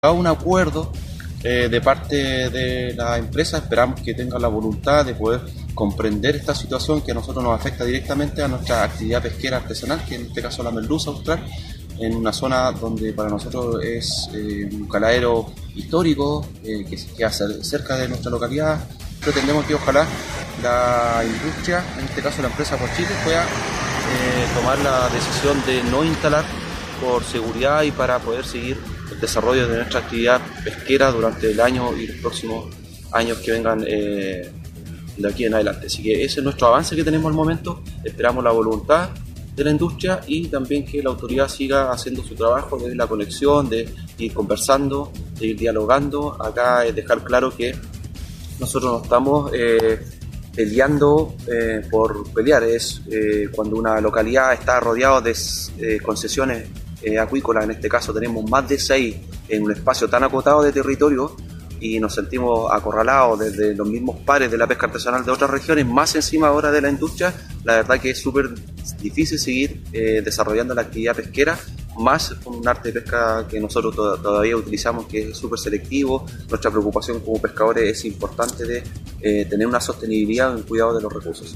un acuerdo de parte de la empresa. Esperamos que tengan la voluntad de poder comprender esta situación que a nosotros nos afecta directamente a nuestra actividad pesquera artesanal, que en este caso la merluza austral, en una zona donde para nosotros es un caladero histórico que se queda cerca de nuestra localidad. Pretendemos que ojalá la industria, en este caso la empresa Por Chile, pueda tomar la decisión de no instalar por seguridad y para poder seguir el desarrollo de nuestra actividad pesquera durante el año y los próximos años que vengan de aquí en adelante. Así que ese es nuestro avance que tenemos al momento. Esperamos la voluntad de la industria y también que la autoridad siga haciendo su trabajo de la conexión, de ir conversando, de ir dialogando. Acá es dejar claro que nosotros no estamos peleando por pelear. Es cuando una localidad está rodeada de concesiones acuícolas. En este caso tenemos más de 6 en un espacio tan acotado de territorio y nos sentimos acorralados desde los mismos pares de la pesca artesanal de otras regiones, más encima ahora de la industria. La verdad que es súper difícil seguir desarrollando la actividad pesquera, más con un arte de pesca que nosotros todavía utilizamos, que es súper selectivo. Nuestra preocupación como pescadores es importante de tener una sostenibilidad en el cuidado de los recursos.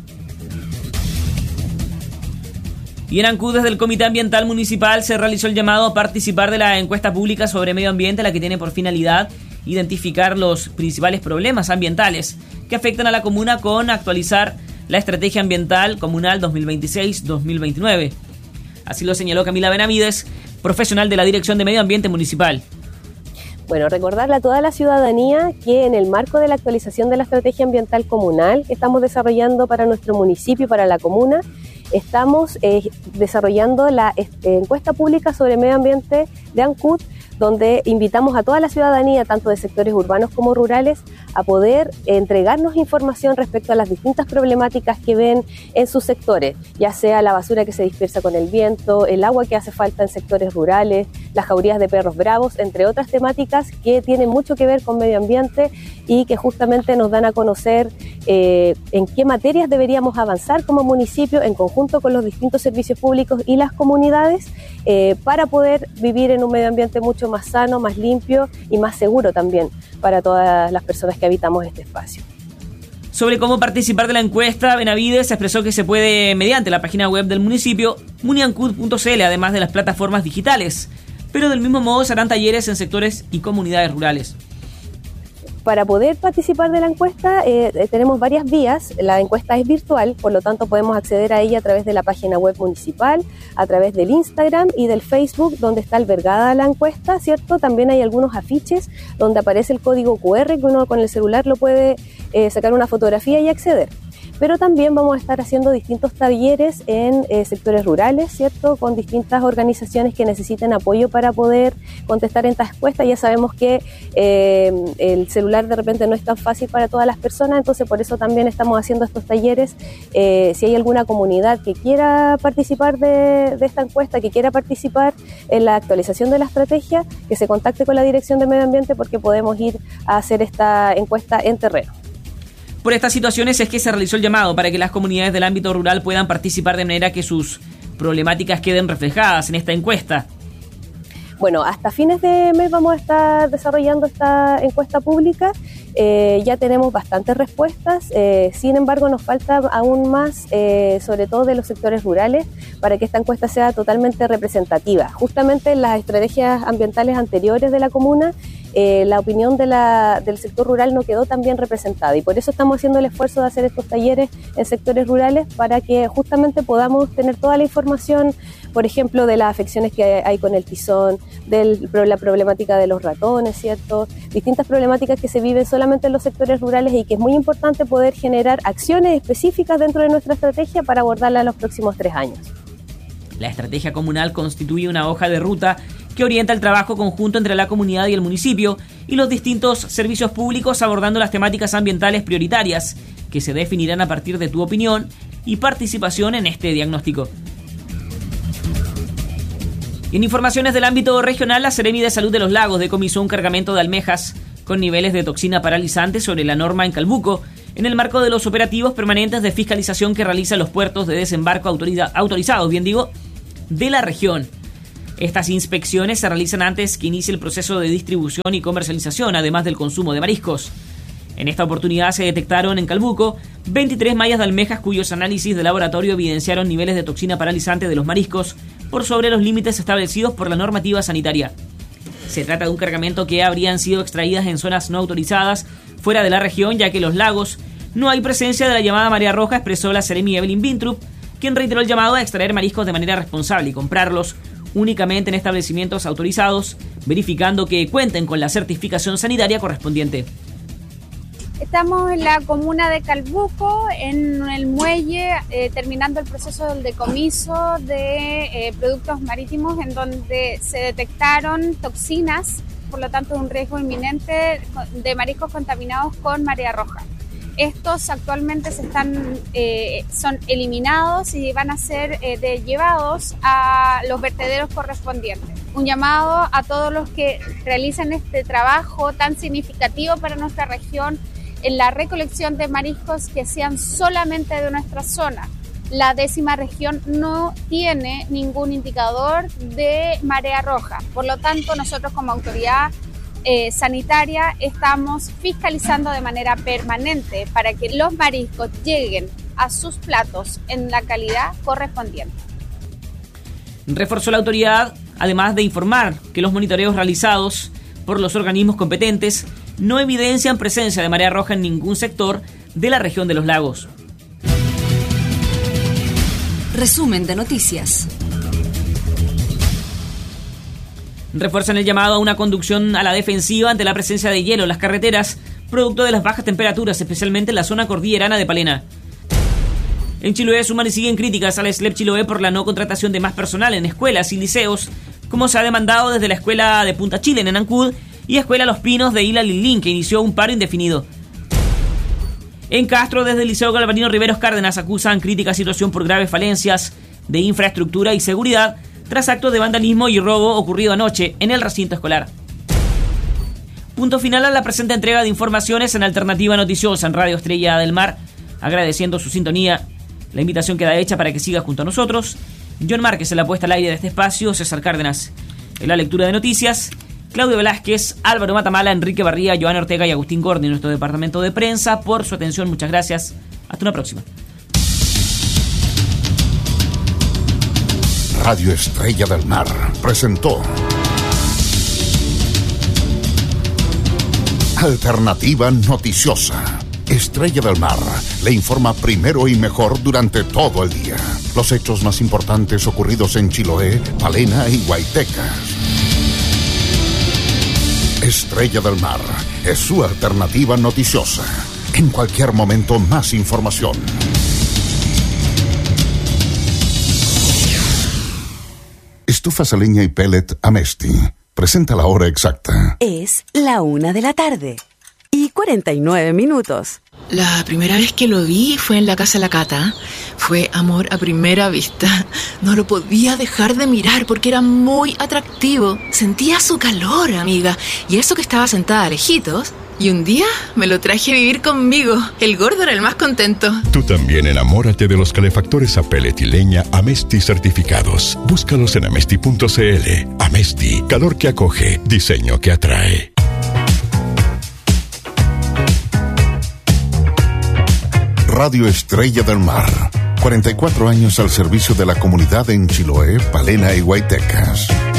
Y en Ancud, desde el Comité Ambiental Municipal, se realizó el llamado a participar de la encuesta pública sobre medio ambiente, la que tiene por finalidad identificar los principales problemas ambientales que afectan a la comuna con actualizar la Estrategia Ambiental Comunal 2026-2029. Así lo señaló Camila Benavides, profesional de la Dirección de Medio Ambiente Municipal. Bueno, recordarle a toda la ciudadanía que en el marco de la actualización de la Estrategia Ambiental Comunal que estamos desarrollando para nuestro municipio y para la comuna, estamos desarrollando la encuesta pública sobre medio ambiente de Ancud, donde invitamos a toda la ciudadanía, tanto de sectores urbanos como rurales, a poder entregarnos información respecto a las distintas problemáticas que ven en sus sectores, ya sea la basura que se dispersa con el viento, el agua que hace falta en sectores rurales, las jaurías de perros bravos, entre otras temáticas que tienen mucho que ver con medio ambiente y que justamente nos dan a conocer en qué materias deberíamos avanzar como municipio en conjunto con los distintos servicios públicos y las comunidades para poder vivir en un medio ambiente mucho más sano, más limpio y más seguro también para todas las personas que habitamos este espacio. Sobre cómo participar de la encuesta, Benavides expresó que se puede mediante la página web del municipio, muniancud.cl, además de las plataformas digitales, pero del mismo modo se harán talleres en sectores y comunidades rurales. Para poder participar de la encuesta tenemos varias vías. La encuesta es virtual, por lo tanto podemos acceder a ella a través de la página web municipal, a través del Instagram y del Facebook, donde está albergada la encuesta, ¿cierto? También hay algunos afiches donde aparece el código QR, que uno con el celular lo puede sacar una fotografía y acceder. Pero también vamos a estar haciendo distintos talleres en sectores rurales, ¿cierto? Con distintas organizaciones que necesiten apoyo para poder contestar esta encuesta. Ya sabemos que el celular de repente no es tan fácil para todas las personas, entonces por eso también estamos haciendo estos talleres. Si hay alguna comunidad que quiera participar de esta encuesta, que quiera participar en la actualización de la estrategia, que se contacte con la Dirección de Medio Ambiente porque podemos ir a hacer esta encuesta en terreno. Por estas situaciones es que se realizó el llamado para que las comunidades del ámbito rural puedan participar de manera que sus problemáticas queden reflejadas en esta encuesta. Bueno, hasta fines de mes vamos a estar desarrollando esta encuesta pública. Ya tenemos bastantes respuestas, sin embargo nos falta aún más, sobre todo de los sectores rurales, para que esta encuesta sea totalmente representativa. Justamente en las estrategias ambientales anteriores de la comuna, la opinión del sector rural no quedó tan bien representada y por eso estamos haciendo el esfuerzo de hacer estos talleres en sectores rurales para que justamente podamos tener toda la información, por ejemplo, de las afecciones que hay con el tizón, de la problemática de los ratones, ¿cierto? Distintas problemáticas que se viven solamente en los sectores rurales y que es muy importante poder generar acciones específicas dentro de nuestra estrategia para abordarla en los próximos 3 años. La estrategia comunal constituye una hoja de ruta que orienta el trabajo conjunto entre la comunidad y el municipio y los distintos servicios públicos abordando las temáticas ambientales prioritarias que se definirán a partir de tu opinión y participación en este diagnóstico. En informaciones del ámbito regional, la Seremi de Salud de los Lagos decomisó un cargamento de almejas con niveles de toxina paralizante sobre la norma en Calbuco, en el marco de los operativos permanentes de fiscalización que realizan los puertos de desembarco autorizados, de la región. Estas inspecciones se realizan antes que inicie el proceso de distribución y comercialización, además del consumo de mariscos. En esta oportunidad se detectaron en Calbuco 23 mallas de almejas cuyos análisis de laboratorio evidenciaron niveles de toxina paralizante de los mariscos por sobre los límites establecidos por la normativa sanitaria. Se trata de un cargamento que habrían sido extraídas en zonas no autorizadas fuera de la región, ya que en los lagos no hay presencia de la llamada marea roja, expresó la Seremi Evelyn Bintrup, quien reiteró el llamado a extraer mariscos de manera responsable y comprarlos únicamente en establecimientos autorizados, verificando que cuenten con la certificación sanitaria correspondiente. Estamos en la comuna de Calbuco, en el muelle, terminando el proceso del decomiso de productos marítimos en donde se detectaron toxinas, por lo tanto un riesgo inminente de mariscos contaminados con marea roja. Estos actualmente son eliminados y van a ser llevados a los vertederos correspondientes. Un llamado a todos los que realizan este trabajo tan significativo para nuestra región en la recolección de mariscos que sean solamente de nuestra zona. La 10ª región no tiene ningún indicador de marea roja. Por lo tanto, nosotros como autoridad sanitaria estamos fiscalizando de manera permanente para que los mariscos lleguen a sus platos en la calidad correspondiente. Reforzó la autoridad, además de informar que los monitoreos realizados por los organismos competentes no evidencian presencia de marea roja en ningún sector de la región de los lagos. Resumen de noticias. Refuerzan el llamado a una conducción a la defensiva ante la presencia de hielo en las carreteras, producto de las bajas temperaturas, especialmente en la zona cordillerana de Palena. En Chiloé suman y siguen críticas a la SLEP Chiloé por la no contratación de más personal en escuelas y liceos, como se ha demandado desde la Escuela de Punta Chile en Ancud y Escuela Los Pinos de Isla Lilín, que inició un paro indefinido. En Castro, desde el Liceo Galvarino Riveros Cárdenas acusan crítica situación por graves falencias de infraestructura y seguridad tras actos de vandalismo y robo ocurrido anoche en el recinto escolar. Punto final a la presente entrega de informaciones en Alternativa Noticiosa en Radio Estrella del Mar, agradeciendo su sintonía. La invitación queda hecha para que siga junto a nosotros. John Márquez en la puesta al aire de este espacio, César Cárdenas en la lectura de noticias, Claudio Velázquez, Álvaro Matamala, Enrique Barría, Joana Ortega y Agustín Gordi, nuestro departamento de prensa, por su atención. Muchas gracias. Hasta una próxima. Radio Estrella del Mar presentó Alternativa Noticiosa. Estrella del Mar le informa primero y mejor durante todo el día. Los hechos más importantes ocurridos en Chiloé, Palena y Guaytecas. Estrella del Mar es su alternativa noticiosa. En cualquier momento, más información. Estufas a leña y pellet Amesti. Presenta la hora exacta. Es la 1:00 y 49 minutos. La primera vez que lo vi fue en la casa de la Cata. Fue amor a primera vista. No lo podía dejar de mirar porque era muy atractivo. Sentía su calor, amiga. Y eso que estaba sentada lejitos. Y un día me lo traje a vivir conmigo. El gordo era el más contento. Tú también enamórate de los calefactores a pellet y leña Amesti certificados. Búscalos en amesti.cl. Amesti, calor que acoge, diseño que atrae. Radio Estrella del Mar. 44 años al servicio de la comunidad en Chiloé, Palena y Guaytecas.